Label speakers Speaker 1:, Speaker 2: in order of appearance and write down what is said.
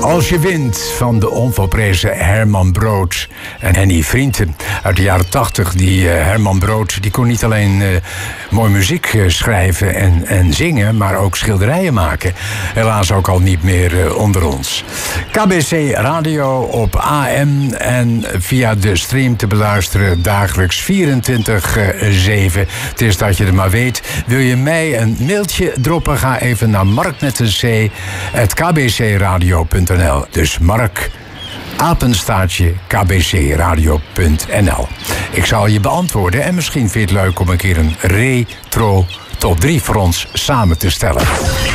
Speaker 1: Als je wint van de onvolprezen Herman Brood en Henny Vrienden uit de jaren 80. Die Herman Brood die kon niet alleen mooi muziek schrijven en zingen, maar ook schilderijen maken. Helaas ook al niet meer onder ons. KBC Radio op AM en via de stream te beluisteren dagelijks 24/7. Het is dat je er maar weet. Wil je mij een mailtje droppen? Ga even naar mark@kbcradio.nl. Dus Mark, apenstaartje kbcradio.nl. Ik zal je beantwoorden en misschien vind je het leuk om een keer een retro top 3 voor ons samen te stellen.